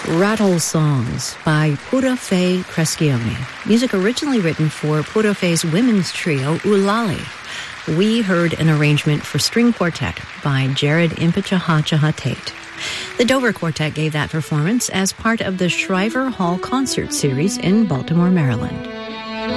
Rattle Songs by Pura Fé Crescione. Music originally written for Pura Fé's women's trio, Ulali. We heard an arrangement for string quartet by Jared Impichahachaha Tate. The Dover Quartet gave that performance as part of the Shriver Hall Concert Series in Baltimore, Maryland.